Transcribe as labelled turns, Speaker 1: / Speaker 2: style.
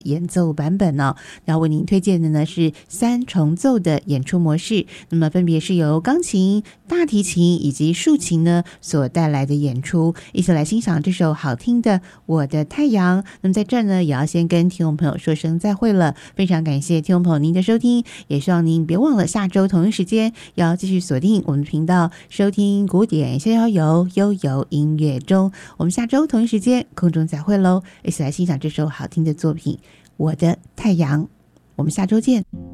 Speaker 1: 演奏版本哦，要为您推荐的呢是3重奏的演出模式，那么分别是由钢琴、大提琴以及竖琴呢所带来的演出，一起来欣赏这首好听的《我的太阳》。那么在这儿呢，也要先跟听众朋友说声再会了，非常感谢听众朋友您的收听，也希望您别忘了下周同一时间要继续锁定我们的频道，收听古典逍遥游悠游音乐中。我们下周同一时间空中再会喽，一起来欣赏这首好听的作品《我的太阳》。我们下周见。